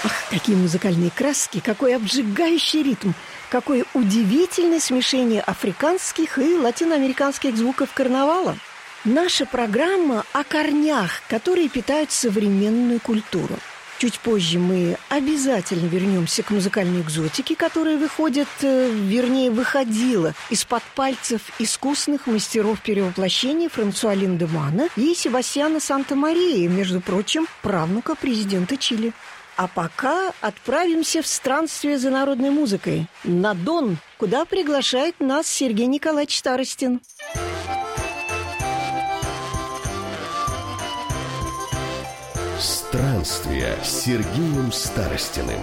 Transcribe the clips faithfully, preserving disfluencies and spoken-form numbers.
Какие музыкальные краски, какой обжигающий ритм, какое удивительное смешение африканских и латиноамериканских звуков карнавала. Наша программа о корнях, которые питают современную культуру. Чуть позже мы обязательно вернемся к музыкальной экзотике, которая выходит, вернее, выходила из-под пальцев искусных мастеров перевоплощения Франсуа Линдемана и Себастьяна Санта-Марии, между прочим, правнука президента Чили. А пока отправимся в странствие за народной музыкой на Дон, куда приглашает нас Сергей Николаевич Старостин. Странствие с Сергеем Старостиным.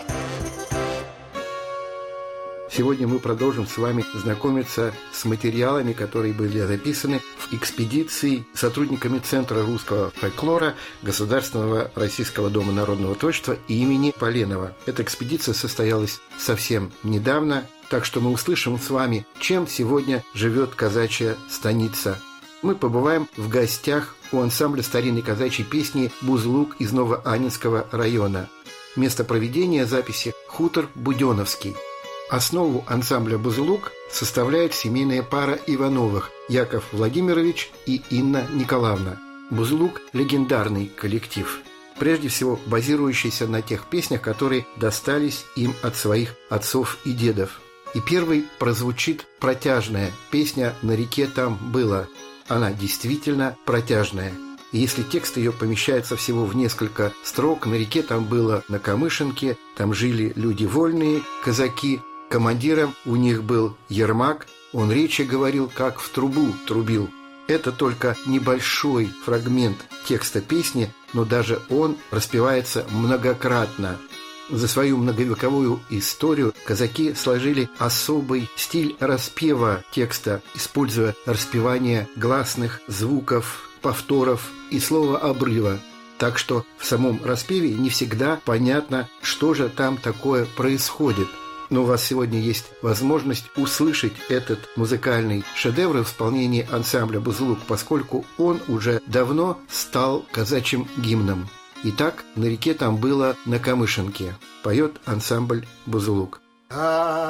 Сегодня мы продолжим с вами знакомиться с материалами, которые были записаны в экспедиции сотрудниками Центра русского фольклора Государственного Российского дома народного творчества имени Поленова. Эта экспедиция состоялась совсем недавно, так что мы услышим с вами, чем сегодня живет казачья станица. Мы побываем в гостях у ансамбля старинной казачьей песни «Бузулук» из Новоаннинского района. Место проведения записи – хутор Буденовский. Основу ансамбля «Бузулук» составляет семейная пара Ивановых – Яков Владимирович и Инна Николаевна. «Бузулук» – легендарный коллектив, прежде всего базирующийся на тех песнях, которые достались им от своих отцов и дедов. И первой прозвучит протяжная песня «На реке там было». Она действительно протяжная. И если текст ее помещается всего в несколько строк, на реке там было на Камышинке, там жили люди вольные, казаки. Командиром у них был Ермак, он речи говорил, как в трубу трубил. Это только небольшой фрагмент текста песни, но даже он распевается многократно. За свою многовековую историю казаки сложили особый стиль распева текста, используя распевание гласных звуков, повторов и слова обрыва. Так что в самом распеве не всегда понятно, что же там такое происходит. Но у вас сегодня есть возможность услышать этот музыкальный шедевр в исполнении ансамбля «Бузулук», поскольку он уже давно стал казачьим гимном. Итак, на реке там было на Камышинке. Поет ансамбль «Бузулук».